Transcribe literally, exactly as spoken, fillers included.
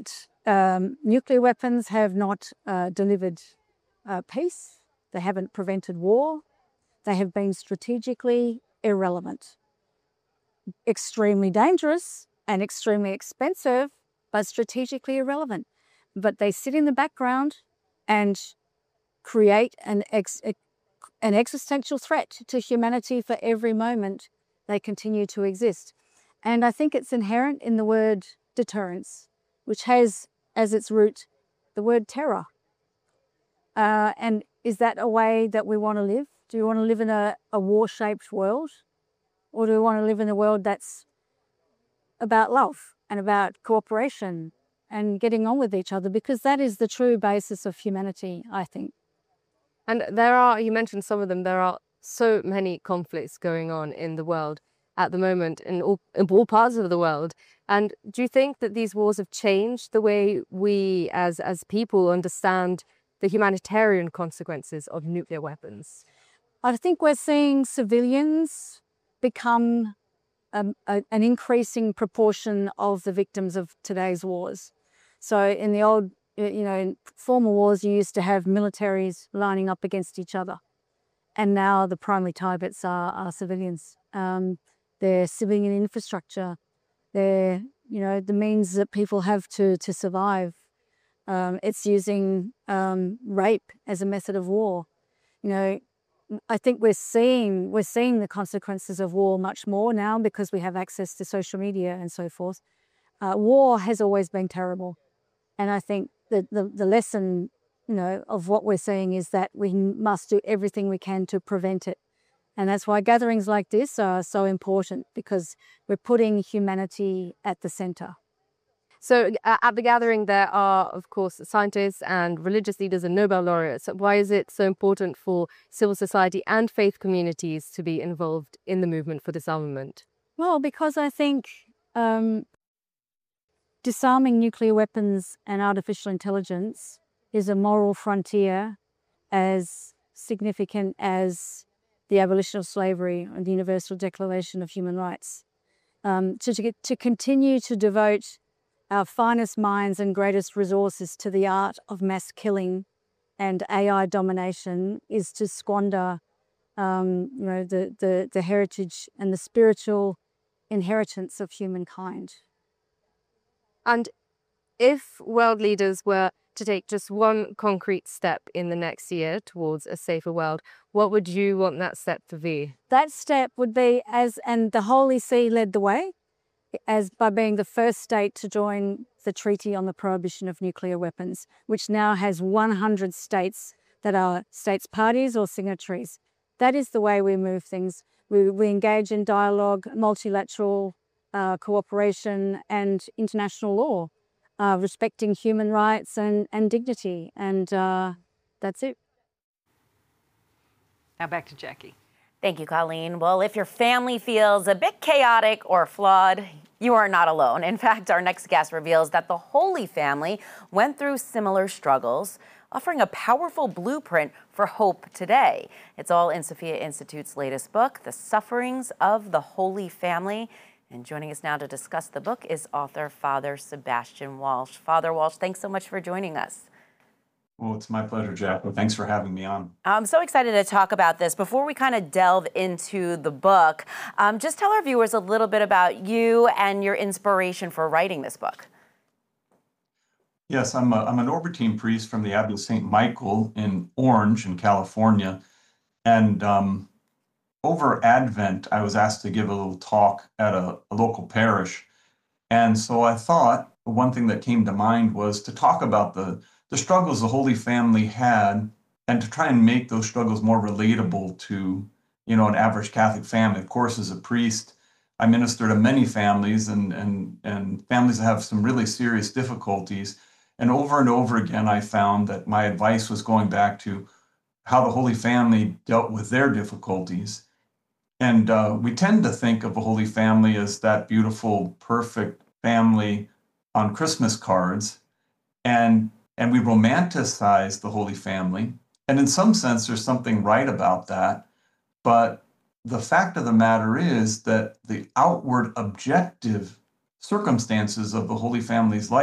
that um, nuclear weapons have not uh, delivered uh, peace. They haven't prevented war. They have been strategically irrelevant. Extremely dangerous and extremely expensive, but strategically irrelevant. But they sit in the background and create an, ex an existential threat to humanity for every moment they continue to exist. And I think it's inherent in the word deterrence, which has as its root the word terror. Uh, and is that a way that we want to live? Do we want to live in a, a war-shaped world? Or do we want to live in a world that's about love and about cooperation and getting on with each other? Because that is the true basis of humanity, I think. And there are, you mentioned some of them, there are so many conflicts going on in the world at the moment, in all, in all parts of the world. And do you think that these wars have changed the way we as, as people understand the humanitarian consequences of nuclear weapons? I think we're seeing civilians become um, a, an increasing proportion of the victims of today's wars. So in the old, you know, in former wars, you used to have militaries lining up against each other. And now the primary targets are, are civilians. Um, they're civilian infrastructure. They're, you know, the means that people have to, to survive. Um, it's using um, rape as a method of war. You know, I think we're seeing, we're seeing the consequences of war much more now because we have access to social media and so forth. Uh, war has always been terrible. And I think that the, the lesson, you know, of what we're seeing is that we must do everything we can to prevent it. And that's why gatherings like this are so important, because we're putting humanity at the center. So uh, at the gathering, there are, of course, scientists and religious leaders and Nobel laureates. Why is it so important for civil society and faith communities to be involved in the movement for disarmament? Well, because I think um, disarming nuclear weapons and artificial intelligence is a moral frontier as significant as the abolition of slavery and the Universal Declaration of Human Rights. Um, to, to, to continue to devote our finest minds and greatest resources to the art of mass killing and A I domination is to squander um, you know, the, the, the heritage and the spiritual inheritance of humankind. And if world leaders were to take just one concrete step in the next year towards a safer world, what would you want that step to be? That step would be, as and the Holy See led the way, as by being the first state to join the Treaty on the Prohibition of Nuclear Weapons, which now has one hundred states that are states parties or signatories. That is the way we move things. We, we engage in dialogue, multilateral uh, cooperation and international law, uh, respecting human rights and, and dignity. And uh, that's it. Now back to Jackie. Thank you, Colleen. Well, if your family feels a bit chaotic or flawed, you are not alone. In fact, our next guest reveals that the Holy Family went through similar struggles, offering a powerful blueprint for hope today. It's all in Sophia Institute's latest book, The Sufferings of the Holy Family. And joining us now to discuss the book is author Father Sebastian Walsh. Father Walsh, thanks so much for joining us. Well, it's my pleasure, Jacqueline. Thanks for having me on. I'm so excited to talk about this. Before we kind of delve into the book, um, just tell our viewers a little bit about you and your inspiration for writing this book. Yes, I'm, a, I'm an Obertine priest from the Abbey of Saint Michael in Orange in California. And um, over Advent, I was asked to give a little talk at a, a local parish. And so I thought one thing that came to mind was to talk about the the struggles the Holy Family had and to try and make those struggles more relatable to, you know, an average Catholic family. Of course, as a priest, I minister to many families and, and, and families that have some really serious difficulties. And over and over again, I found that my advice was going back to how the Holy Family dealt with their difficulties. And uh, we tend to think of the Holy Family as that beautiful, perfect family on Christmas cards. And And we romanticize the Holy Family. And in some sense, there's something right about that. But the fact of the matter is that the outward objective circumstances of the Holy Family's life